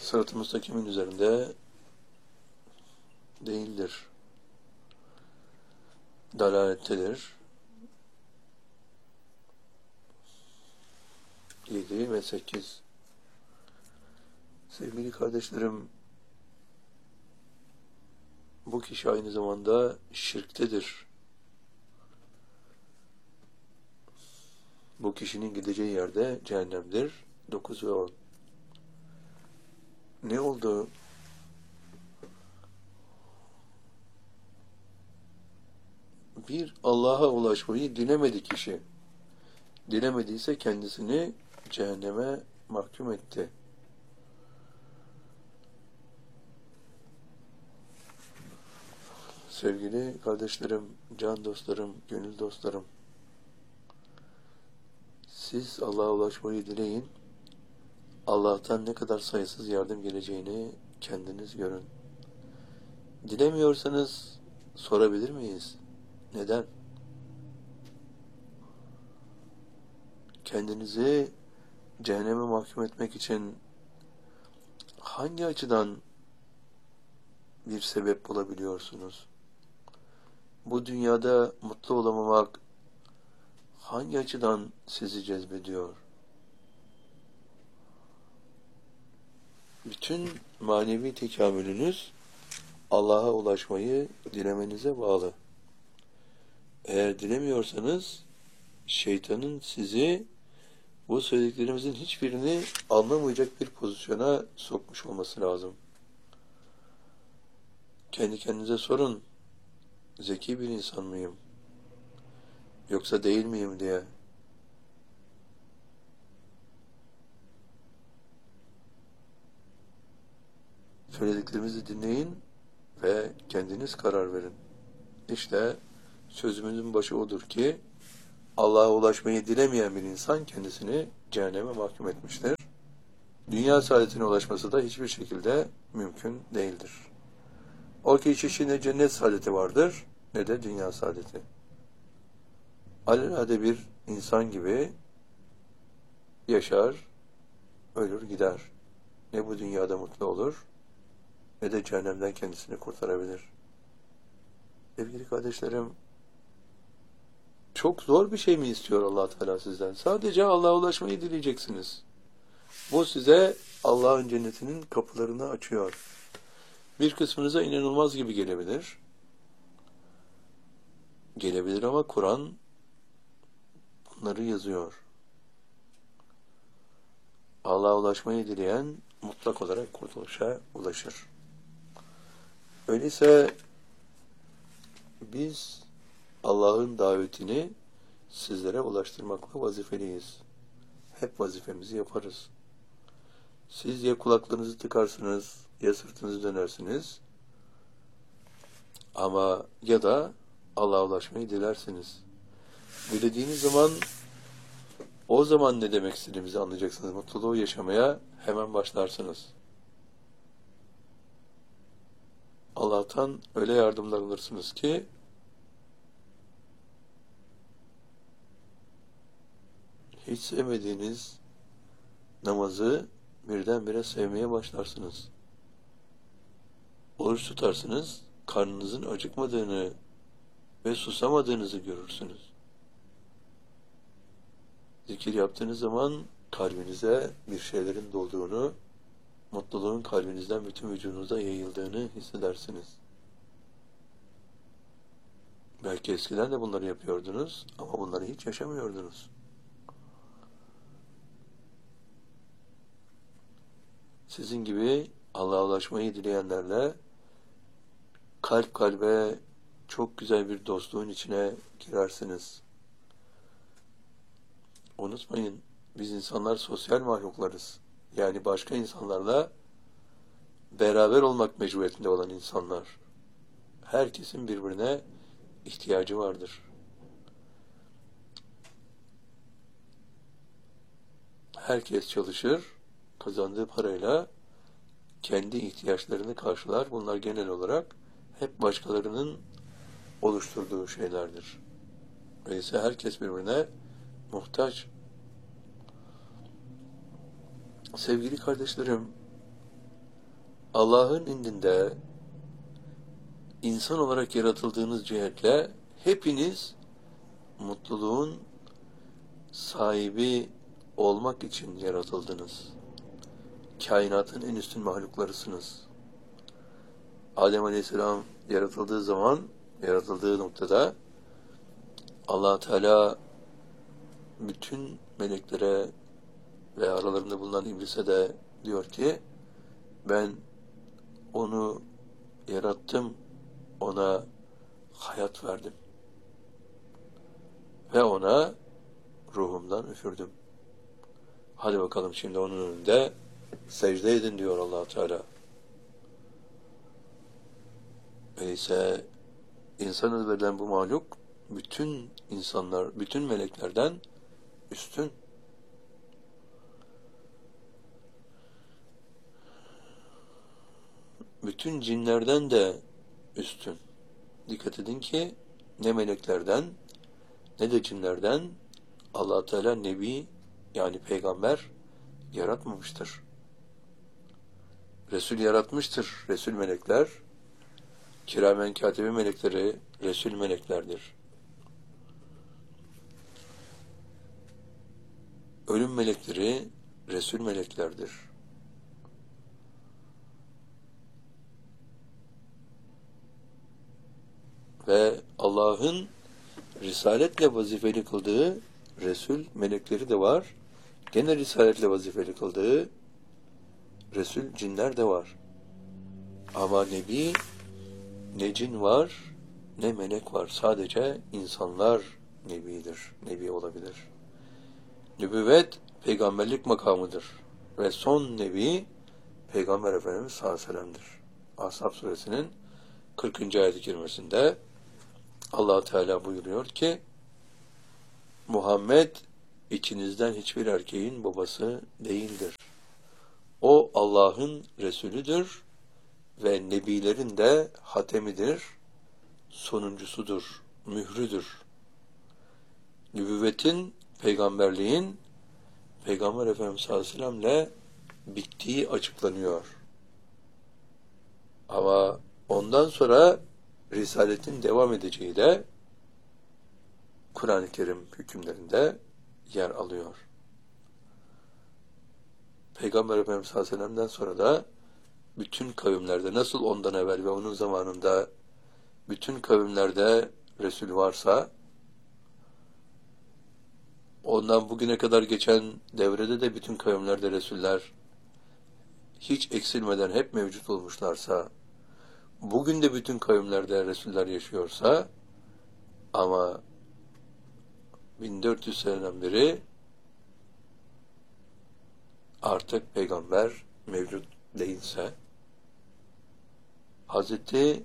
sırat-ı müstakimin üzerinde değildir. Dalalettedir. 7 ve 8. Sevgili kardeşlerim, bu kişi aynı zamanda şirktedir. Bu kişinin gideceği yerde cehennemdir. 9 ve 10. Ne oldu? Bir Allah'a ulaşmayı dilemedi kişi. Dilemediyse kendisini cehenneme mahkum etti. Sevgili kardeşlerim, can dostlarım, gönül dostlarım, siz Allah'a ulaşmayı dileyin. Allah'tan ne kadar sayısız yardım geleceğini kendiniz görün. Dilemiyorsanız sorabilir miyiz? Neden? Kendinizi cehenneme mahkum etmek için hangi açıdan bir sebep bulabiliyorsunuz? Bu dünyada mutlu olamamak hangi açıdan sizi cezbediyor? Bütün manevi tekamülünüz Allah'a ulaşmayı dilemenize bağlı. Eğer dilemiyorsanız şeytanın sizi bu söylediklerimizin hiçbirini anlamayacak bir pozisyona sokmuş olması lazım. Kendi kendinize sorun, zeki bir insan mıyım? Yoksa değil miyim diye. Söylediklerimizi dinleyin ve kendiniz karar verin. İşte sözümüzün başı odur ki Allah'a ulaşmayı dilemeyen bir insan kendisini cehenneme mahkum etmiştir. Dünya saadetine ulaşması da hiçbir şekilde mümkün değildir. O kişi ne cennet saadeti vardır ne de dünya saadeti. Alelade bir insan gibi yaşar, ölür gider. Ne bu dünyada mutlu olur ne de cehennemden kendisini kurtarabilir. Sevgili kardeşlerim, çok zor bir şey mi istiyor Allah Teala sizden? Sadece Allah'a ulaşmayı dileyeceksiniz. Bu size Allah'ın cennetinin kapılarını açıyor. Bir kısmınıza inanılmaz gibi gelebilir. Gelebilir ama Kur'an bunları yazıyor. Allah'a ulaşmayı dileyen mutlak olarak kurtuluşa ulaşır. Öyleyse biz Allah'ın davetini sizlere ulaştırmakla vazifeliyiz. Hep vazifemizi yaparız. Siz ya kulaklarınızı tıkarsınız, ya sırtınızı dönersiniz, ama ya da Allah'a ulaşmayı dilersiniz. Dilediğiniz zaman, o zaman ne demek istediğimizi anlayacaksınız. Mutluluğu yaşamaya hemen başlarsınız. Allah'tan öyle yardımlar alırsınız ki hiç sevmediğiniz namazı birdenbire sevmeye başlarsınız. Oruç tutarsınız, karnınızın acıkmadığını ve susamadığınızı görürsünüz. Zikir yaptığınız zaman kalbinize bir şeylerin dolduğunu, mutluluğun kalbinizden bütün vücudunuza yayıldığını hissedersiniz. Belki eskiden de bunları yapıyordunuz ama bunları hiç yaşamıyordunuz. Sizin gibi Allah'a ulaşmayı dileyenlerle kalp kalbe çok güzel bir dostluğun içine girersiniz. Unutmayın, biz insanlar sosyal mahluklarız. Yani başka insanlarla beraber olmak mecburiyetinde olan insanlar. Herkesin birbirine ihtiyacı vardır. Herkes çalışır, kazandığı parayla kendi ihtiyaçlarını karşılar. Bunlar genel olarak hep başkalarının oluşturduğu şeylerdir. Öyleyse herkes birbirine muhtaç. Sevgili kardeşlerim, Allah'ın indinde insan olarak yaratıldığınız cihetle hepiniz mutluluğun sahibi olmak için yaratıldınız. Kainatın en üstün mahluklarısınız. Adem Aleyhisselam yaratıldığı zaman, yaratıldığı noktada Allah Teala bütün meleklere ve aralarında bulunan iblise de diyor ki, ben onu yarattım, ona hayat verdim ve ona ruhumdan üfürdüm. Hadi bakalım şimdi onun önünde secde edin diyor Allah Teala. Öyleyse insana verilen bu mahluk bütün insanlar, bütün meleklerden üstün. Bütün cinlerden de üstün. Dikkat edin ki ne meleklerden ne de cinlerden Allah Teala nebi, yani peygamber yaratmamıştır. Resul yaratmıştır. Resul melekler, kiramen katibe melekleri resul meleklerdir. Ölüm melekleri resul meleklerdir. Ve Allah'ın risaletle vazifeli kıldığı resul melekleri de var. Gene risaletle vazifeli kıldığı resul cinler de var. Ama nebi, ne cin var, ne melek var. Sadece insanlar nebidir, nebi olabilir. Nübüvvet, peygamberlik makamıdır. Ve son nebi, Peygamber Efendimiz sallallahu aleyhi ve sellem'dir. Ashab suresinin 40. ayet-i kerimesinde Allah Teala buyuruyor ki, Muhammed içinizden hiçbir erkeğin babası değildir. O Allah'ın Resulüdür ve nebilerin de hatemidir, sonuncusudur, mührüdür. Nübüvvetin, peygamberliğin Peygamber Efendimiz sallallahu aleyhi ve sellem'le bittiği açıklanıyor. Ama ondan sonra risaletin devam edeceği de Kur'an-ı Kerim hükümlerinde yer alıyor. Peygamber Efendimiz sallallahu aleyhi ve sellem'den sonra da bütün kavimlerde, nasıl ondan evvel ve onun zamanında bütün kavimlerde Resul varsa, ondan bugüne kadar geçen devrede de bütün kavimlerde Resuller hiç eksilmeden hep mevcut olmuşlarsa, bugün de bütün kavimlerde Resuller yaşıyorsa, ama 1400 seneden beri artık peygamber mevcut değilse, Hazreti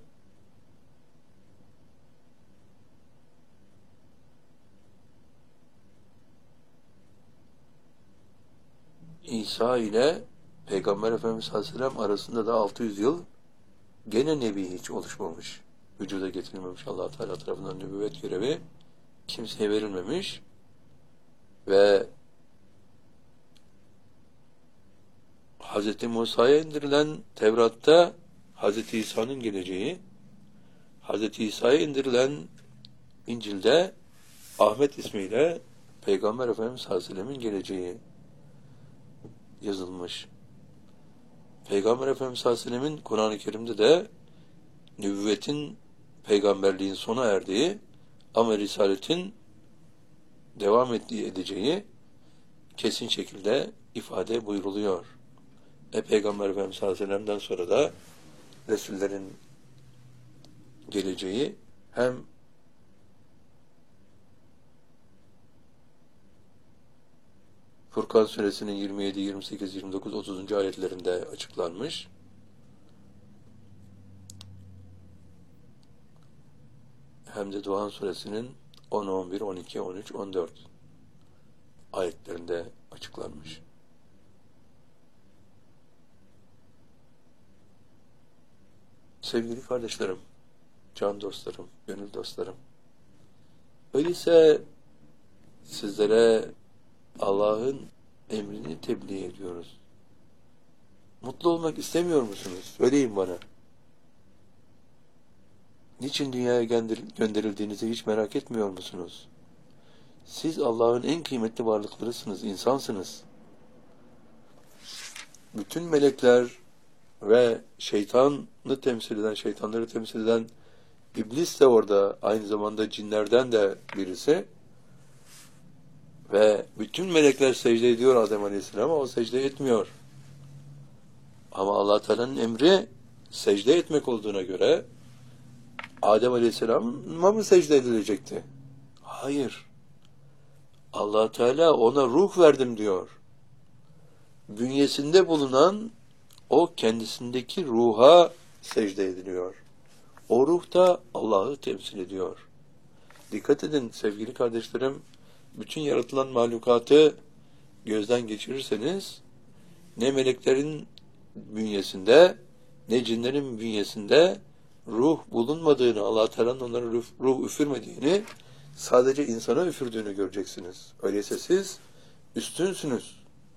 İsa ile Peygamber Efendimiz sallallahu aleyhi ve sellem arasında da 600 yıl gene nebi hiç oluşmamış. Vücuda getirilmemiş. Allah Teala tarafından nübüvvet görevi kimseye verilmemiş ve Hz. Musa'ya indirilen Tevrat'ta Hz. İsa'nın geleceği, Hz. İsa'ya indirilen İncil'de Ahmet ismiyle Peygamber Efendimiz sallallahu aleyhi ve sellem'in geleceği yazılmış. Peygamber Efendimiz sallallahu aleyhi ve sellem'in Kur'an-ı Kerim'de de nübüvvetin, peygamberliğin sona erdiği ama risaletin devam edeceği kesin şekilde ifade buyruluyor. Peygamber Efendimiz sallallahu aleyhi ve sellem'den sonra da Resullerin geleceği hem Furkan suresinin 27, 28, 29, 30. ayetlerinde açıklanmış. Hem de Duhan suresinin 10, 11, 12, 13, 14 ayetlerinde açıklanmış. Sevgili kardeşlerim, can dostlarım, gönül dostlarım, öyleyse sizlere Allah'ın emrini tebliğ ediyoruz. Mutlu olmak istemiyor musunuz? Söyleyin bana. Niçin dünyaya gönderildiğinizi hiç merak etmiyor musunuz? Siz Allah'ın en kıymetli varlıklarısınız, insansınız. Bütün melekler ve şeytanları temsil eden İblis de orada, aynı zamanda cinlerden de birisi. Ve bütün melekler secde ediyor Adem Aleyhisselam'a, o secde etmiyor. Ama Allah Teala'nın emri secde etmek olduğuna göre Adem Aleyhisselam'a mı secde edilecekti? Hayır. Allah Teala ona ruh verdim diyor. Bünyesinde bulunan o kendisindeki ruha secde ediliyor. O ruh da Allah'ı temsil ediyor. Dikkat edin sevgili kardeşlerim, bütün yaratılan mahlukatı gözden geçirirseniz, ne meleklerin bünyesinde, ne cinlerin bünyesinde ruh bulunmadığını, Allah Teala'nın onlara ruh üfürmediğini, sadece insana üfürdüğünü göreceksiniz. Öyleyse siz üstünsünüz.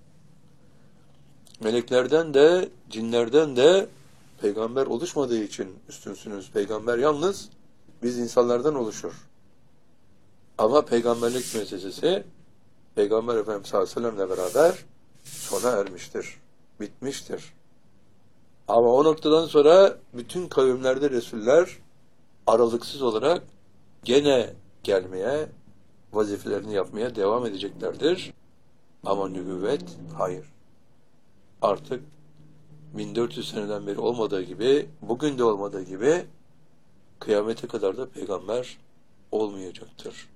Meleklerden de, cinlerden de peygamber oluşmadığı için üstünsünüz. Peygamber yalnız biz insanlardan oluşur. Ama peygamberlik müessesesi Peygamber Efendimiz sallallahu aleyhi ve sellem'le beraber sona ermiştir. Bitmiştir. Ama o noktadan sonra bütün kavimlerde Resuller aralıksız olarak gene gelmeye, vazifelerini yapmaya devam edeceklerdir. Ama nübüvvet hayır. Artık 1400 seneden beri olmadığı gibi, bugün de olmadığı gibi kıyamete kadar da peygamber olmayacaktır.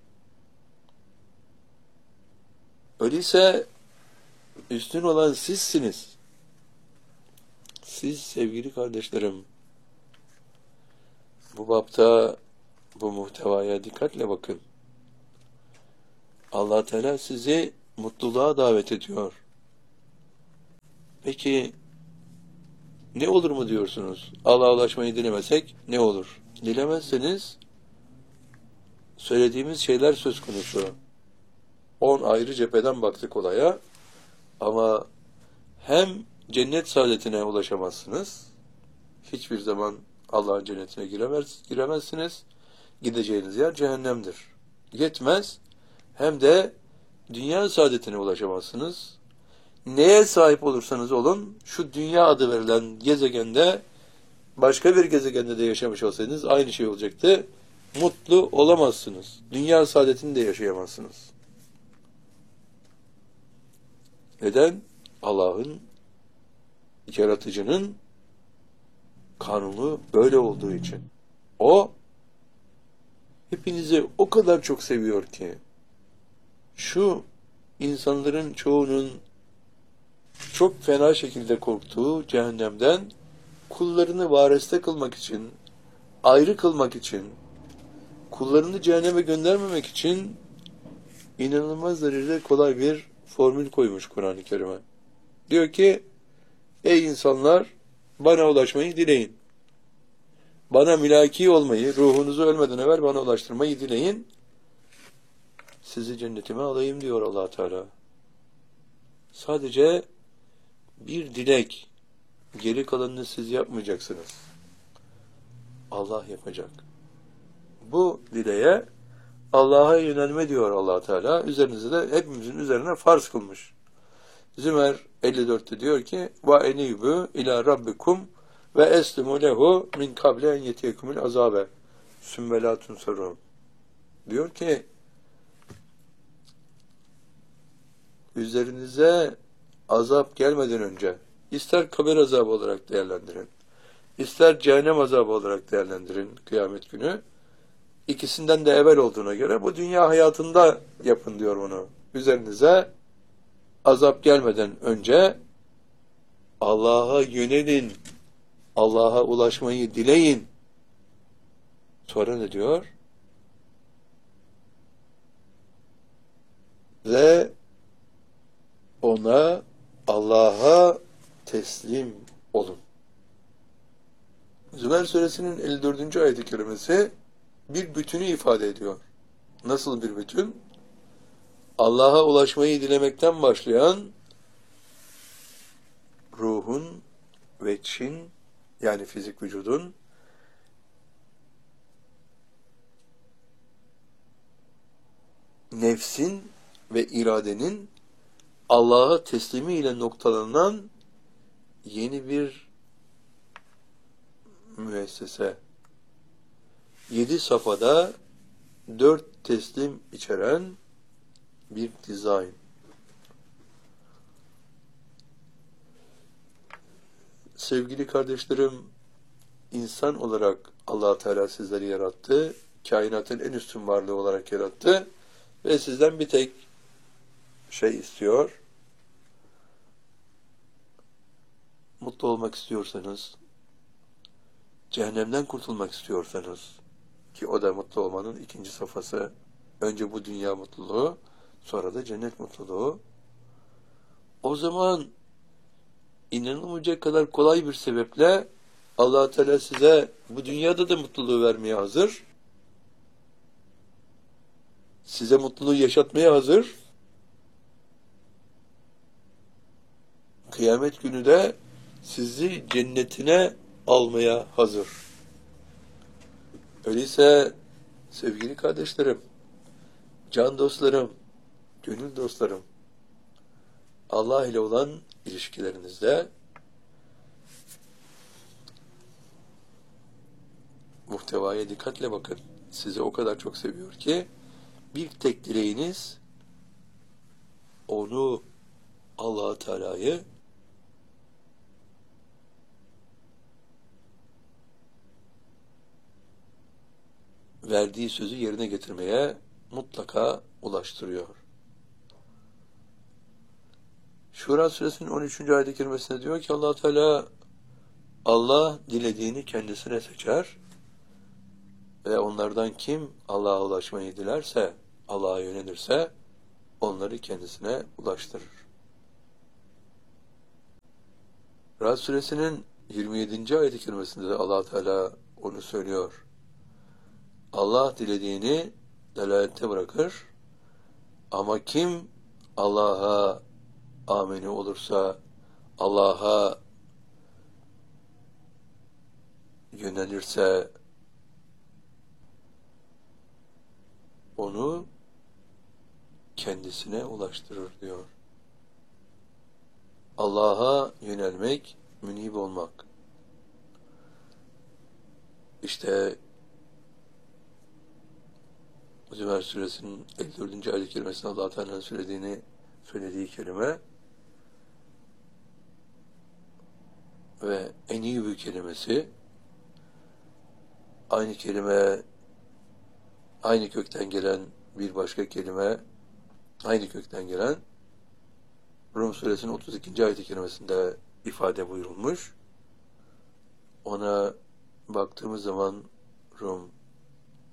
Öyleyse üstün olan sizsiniz. Siz sevgili kardeşlerim, bu bapta, bu muhtevaya dikkatle bakın. Allah Teala sizi mutluluğa davet ediyor. Peki ne olur mu diyorsunuz? Allah'a ulaşmayı dilemesek ne olur? Dilemezseniz söylediğimiz şeyler söz konusu. 10 ayrı cepheden baktık olaya. Ama hem cennet saadetine ulaşamazsınız. Hiçbir zaman Allah'ın cennetine giremezsiniz. Gideceğiniz yer cehennemdir. Yetmez. Hem de dünya saadetine ulaşamazsınız. Neye sahip olursanız olun, şu dünya adı verilen gezegende, başka bir gezegende de yaşamış olsaydınız aynı şey olacaktı. Mutlu olamazsınız. Dünya saadetini de yaşayamazsınız. Neden? Allah'ın, yaratıcının kanunu böyle olduğu için. O, hepinizi o kadar çok seviyor ki, şu insanların çoğunun çok fena şekilde korktuğu cehennemden kullarını vareste kılmak için, ayrı kılmak için, kullarını cehenneme göndermemek için inanılmaz derecede kolay bir formül koymuş Kur'an-ı Kerim'e. Diyor ki, ey insanlar, bana ulaşmayı dileyin. Bana mülaki olmayı, ruhunuzu ölmeden evvel bana ulaştırmayı dileyin. Sizi cennetime alayım diyor Allah Teala. Sadece bir dilek, geri kalanını siz yapmayacaksınız. Allah yapacak. Bu dileğe Allah'a yönelme diyor Allah Teala. Üzerinize de hepimizin üzerine farz kılmış. Zümer 54'te diyor ki: "Ve enibu ila rabbikum ve eslimu lehu min kable en yetiyekumul azabe. Sümme la tunsarun." Diyor ki, üzerinize azap gelmeden önce, ister kabir azabı olarak değerlendirin, ister cehennem azabı olarak değerlendirin kıyamet günü, İkisinden de evvel olduğuna göre bu dünya hayatında yapın diyor bunu. Üzerinize azap gelmeden önce Allah'a yönelin, Allah'a ulaşmayı dileyin. Sonra ne diyor? Ve ona, Allah'a teslim olun. Zümer suresinin 54. ayet-i kerimesi bir bütünü ifade ediyor. Nasıl bir bütün? Allah'a ulaşmayı dilemekten başlayan ruhun veçin, yani fizik vücudun, nefsin ve iradenin Allah'a teslimi ile noktalanan yeni bir müessese. 7 safhada 4 teslim içeren bir dizayn. Sevgili kardeşlerim, insan olarak Allah Teala sizleri yarattı. Kainatın en üstün varlığı olarak yarattı. Ve sizden bir tek şey istiyor. Mutlu olmak istiyorsanız, cehennemden kurtulmak istiyorsanız, ki o da mutlu olmanın ikinci safhası. Önce bu dünya mutluluğu, sonra da cennet mutluluğu. O zaman inanılmayacak kadar kolay bir sebeple Allah Teala size bu dünyada da mutluluğu vermeye hazır. Size mutluluğu yaşatmaya hazır. Kıyamet günü de sizi cennetine almaya hazır. Öyleyse sevgili kardeşlerim, can dostlarım, gönül dostlarım, Allah ile olan ilişkilerinizde muhtevaya dikkatle bakın. Sizi o kadar çok seviyor ki bir tek dileğiniz onu, Allah Teala'yı verdiği sözü yerine getirmeye mutlaka ulaştırıyor. Şura suresinin 13. ayet-i kerimesinde diyor ki Allah Teala, Allah dilediğini kendisine seçer ve onlardan kim Allah'a ulaşmayı dilerse, Allah'a yönelirse onları kendisine ulaştırır. Ra'd suresinin 27. ayet-i kerimesinde de Allah Teala onu söylüyor. Allah dilediğini delalette bırakır ama kim Allah'a ameni olursa, Allah'a yönelirse onu kendisine ulaştırır diyor. Allah'a yönelmek, münib olmak. İşte Zümer suresinin 54. ayet-i kerimesinde Allah Teala'nın söylediği kelime ve en iyi bir kelimesi, aynı kelime, aynı kökten gelen bir başka kelime, aynı kökten gelen Rum suresinin 32. ayet-i kerimesinde ifade buyurulmuş. Ona baktığımız zaman Rum